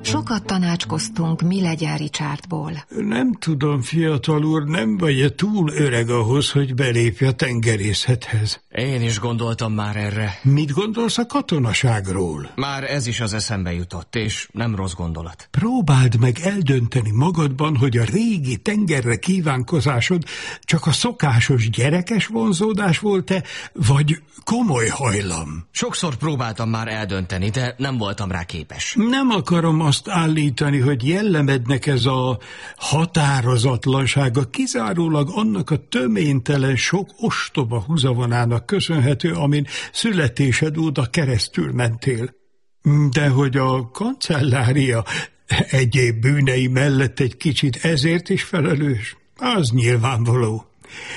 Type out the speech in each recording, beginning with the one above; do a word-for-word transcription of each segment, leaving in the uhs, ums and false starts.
Sokat tanácskoztunk, mi legyen Richardból. Nem tudom, fiatal úr, nem vagy-e túl öreg ahhoz, hogy belépj a tengerészethez? Én is gondoltam már erre. Mit gondolsz a katonaságról? Már ez is az eszembe jutott, és nem rossz gondolat. Próbáld meg eldönteni magadban, hogy a régi tengerre kívánkozásod csak a szokásos gyerekes vonzódás volt-e, vagy komoly hajlam? Sokszor próbáltam már eldönteni, de nem voltam rá képes. Nem akarom azt állítani, hogy jellemednek ez a határozatlansága kizárólag annak a töménytelen sok ostoba húzavonának köszönhető, amin születésed óta keresztül mentél. De hogy a kancellária egyéb bűnei mellett egy kicsit ezért is felelős, az nyilvánvaló.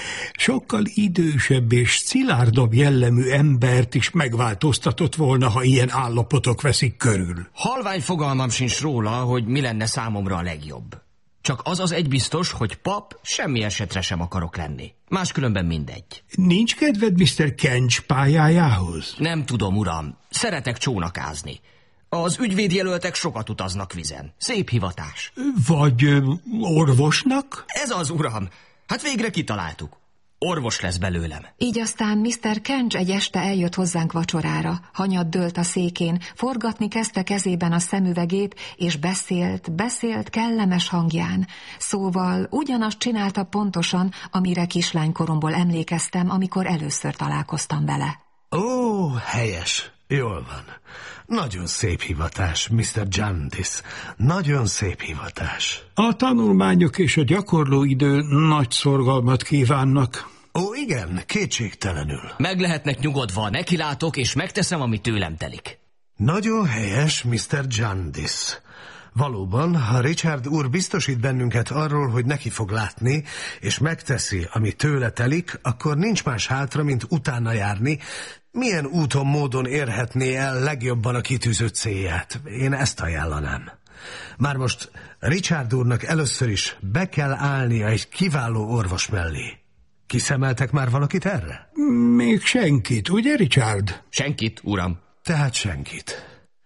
Sokkal idősebb és szilárdabb jellemű embert is megváltoztatott volna, ha ilyen állapotok veszik körül. Halvány fogalmam sincs róla, hogy mi lenne számomra a legjobb. Csak az az egy biztos, hogy pap semmi esetre sem akarok lenni. Máskülönben mindegy. Nincs kedved miszter Kench pályájához? Nem tudom, uram. Szeretek csónakázni. Az ügyvédjelöltek sokat utaznak vizen. Szép hivatás. Vagy ö, orvosnak? Ez az, uram. Hát végre kitaláltuk. Orvos lesz belőlem. Így aztán miszter Kench egy este eljött hozzánk vacsorára. Hanyat dőlt a székén, forgatni kezdte kezében a szemüvegét, és beszélt, beszélt kellemes hangján. Szóval ugyanazt csinálta pontosan, amire kislánykoromból emlékeztem, amikor először találkoztam vele. Ó, helyes. Jól van. Nagyon szép hivatás, miszter Jarndyce. Nagyon szép hivatás. A tanulmányok és a gyakorló idő nagy szorgalmat kívánnak. Ó, igen, kétségtelenül. Meg lehetnek nyugodva, nekilátok, és megteszem, ami tőlem telik. Nagyon helyes, miszter Jarndyce. Valóban, ha Richard úr biztosít bennünket arról, hogy neki fog látni, és megteszi, ami tőle telik, akkor nincs más hátra, mint utána járni, milyen úton, módon érhetné el legjobban a kitűzött célját. Én ezt ajánlanám. Már most Richard úrnak először is be kell állnia egy kiváló orvos mellé. Kiszemeltek már valakit erre? Még senkit, ugye, Richard? Senkit, uram. Tehát senkit.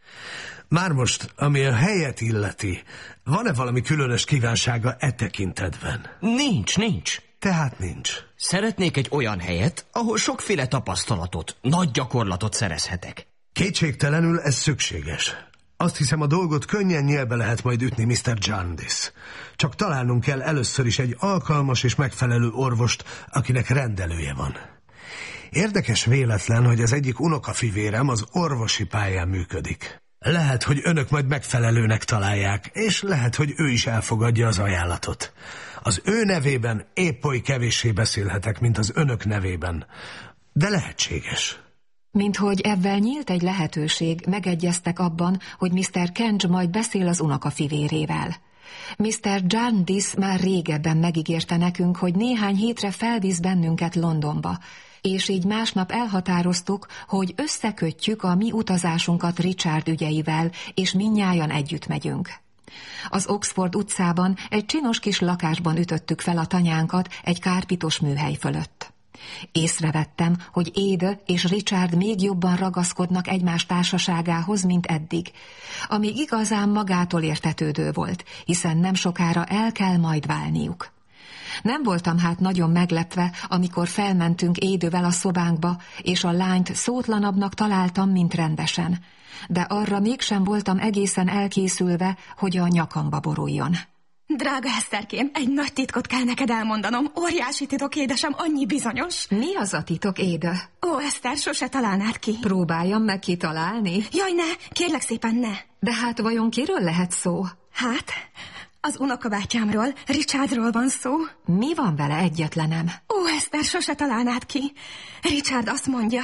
Már most, ami a helyet illeti, van-e valami különös kívánsága e tekintetben? Nincs, nincs. Tehát nincs. Szeretnék egy olyan helyet, ahol sokféle tapasztalatot, nagy gyakorlatot szerezhetek. Kétségtelenül ez szükséges. Azt hiszem, a dolgot könnyen nyélbe lehet majd ütni, miszter Jarndyce. Csak találnunk kell először is egy alkalmas és megfelelő orvost, akinek rendelője van. Érdekes véletlen, hogy az egyik unokafivérem az orvosi pályán működik. Lehet, hogy önök majd megfelelőnek találják, és lehet, hogy ő is elfogadja az ajánlatot. Az ő nevében épp oly kevéssé beszélhetek, mint az önök nevében, de lehetséges. Minthogy ebben nyílt egy lehetőség, megegyeztek abban, hogy miszter Kench majd beszél az unokafivérével. miszter Jarndyce már régebben megígérte nekünk, hogy néhány hétre felvisz bennünket Londonba, és így másnap elhatároztuk, hogy összekötjük a mi utazásunkat Richard ügyeivel, és mindnyájan együtt megyünk. Az Oxford utcában egy csinos kis lakásban ütöttük fel a tanyánkat egy kárpitos műhely fölött. Észrevettem, hogy Ada és Richard még jobban ragaszkodnak egymás társaságához, mint eddig, ami igazán magától értetődő volt, hiszen nem sokára el kell majd válniuk. Nem voltam hát nagyon meglepve, amikor felmentünk Édővel a szobánkba, és a lányt szótlanabbnak találtam, mint rendesen. De arra mégsem voltam egészen elkészülve, hogy a nyakamba boruljon. Drága Eszterkém, egy nagy titkot kell neked elmondanom. Óriási titok, édesem, annyi bizonyos. Mi az a titok, Éda? Ó, Eszter, sose találnád ki. Próbáljam meg kitalálni. Jaj, ne, kérlek szépen ne. De hát vajon kiről lehet szó? Hát, az unokabátyámról, Richardról van szó. Mi van vele egyetlenem? Ó, Eszter, sose találnád ki. Richard azt mondja,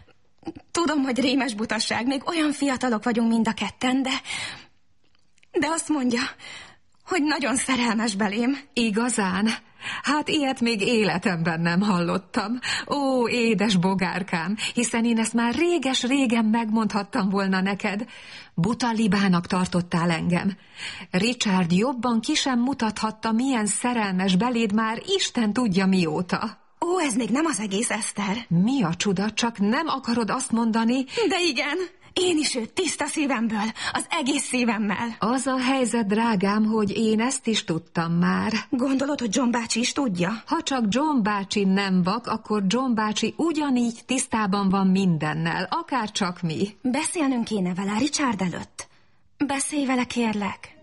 tudom, hogy rémes butasság, még olyan fiatalok vagyunk mind a ketten, de... De azt mondja, hogy nagyon szerelmes belém. Igazán? Hát ilyet még életemben nem hallottam. Ó, édes bogárkám, hiszen én ezt már réges-régen megmondhattam volna neked. Buta libának tartottál engem. Richard jobban ki sem mutathatta, milyen szerelmes beléd már Isten tudja mióta. Ó, ez még nem az egész, Eszter. Mi a csuda, csak nem akarod azt mondani? De igen, Én is őt tiszta szívemből, az egész szívemmel. Az a helyzet, drágám, hogy én ezt is tudtam már. Gondolod, hogy John bácsi is tudja? Ha csak John bácsi nem vak, akkor John bácsi ugyanígy tisztában van mindennel, akár csak mi. Beszélnünk kéne vele Richard előtt. Beszélj vele, kérlek.